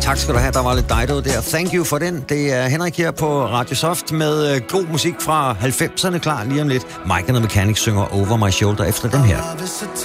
Tak skal du have, der var lidt Dido der. Thank you for den. Det er Henrik her på Radio Soft med god musik fra 90'erne klar lige om lidt. Mike and the Mechanics synger Over My Shoulder efter dem her.